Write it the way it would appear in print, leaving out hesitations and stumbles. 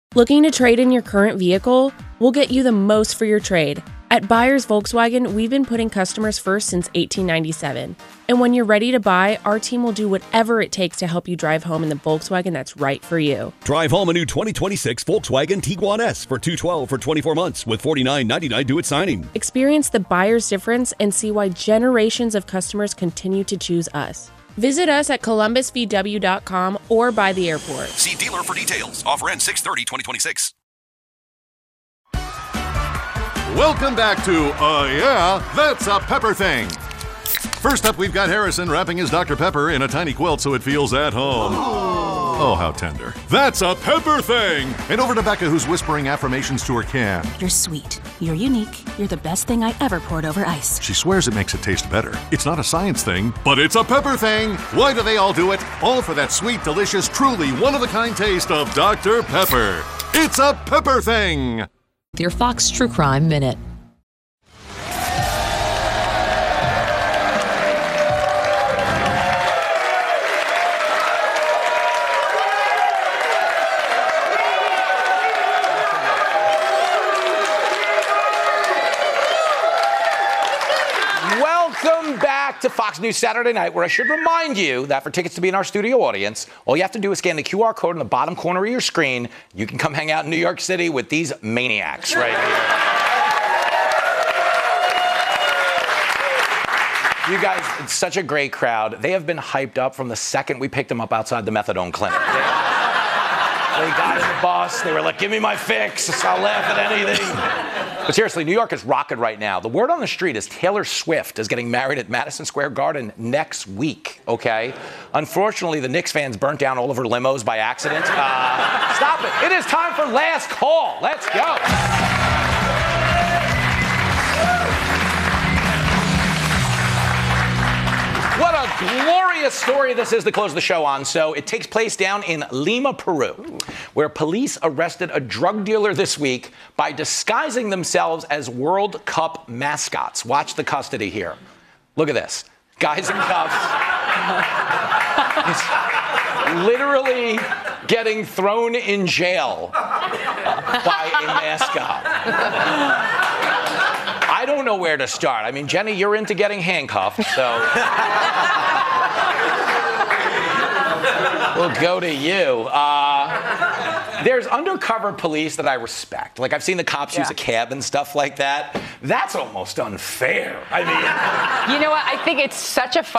Looking to trade in your current vehicle? We'll get you the most for your trade. At Buyers Volkswagen, we've been putting customers first since 1897. And when you're ready to buy, our team will do whatever it takes to help you drive home in the Volkswagen that's right for you. Drive home a new 2026 Volkswagen Tiguan S for $212 for 24 months with $49.99 due at signing. Experience the buyer's difference and see why generations of customers continue to choose us. Visit us at columbusvw.com or by the airport. See dealer for details. Offer ends 6/30/2026. Welcome back to Yeah, That's a Pepper Thing. First up, we've got Harrison wrapping his Dr. Pepper in a tiny quilt so it feels at home. Oh, how tender. That's a Pepper Thing! And over to Becca, who's whispering affirmations to her can. You're sweet. You're unique. You're the best thing I ever poured over ice. She swears it makes it taste better. It's not a science thing, but it's a Pepper Thing! Why do they all do it? All for that sweet, delicious, truly one-of-a-kind taste of Dr. Pepper. It's a Pepper Thing! Your Fox True Crime Minute. Welcome back to Fox News Saturday Night, where I should remind you that for tickets to be in our studio audience, all you have to do is scan the QR code in the bottom corner of your screen. You can come hang out in New York City with these maniacs right here. You guys, it's such a great crowd. They have been hyped up from the second we picked them up outside the methadone clinic. They got in the bus. They were like, give me my fix. I'll laugh at anything. But seriously, New York is rocking right now. The word on the street is Taylor Swift is getting married at Madison Square Garden next week, okay? Unfortunately, the Knicks fans burnt down all of her limos by accident. Stop it. It is time for Last Call. Let's go. What a glorious story this is to close the show on. So it takes place down in Lima, Peru, where police arrested a drug dealer this week by disguising themselves as World Cup mascots. Watch the custody here. Look at this. Guys in cuffs. He's literally getting thrown in jail by a mascot. I don't know where to start. I mean, Jenny, you're into getting handcuffed, so we'll go to you. There's undercover police that I respect. Like, I've seen the cops use a cab and stuff like that. That's almost unfair. I mean, you know what? I think it's such a fun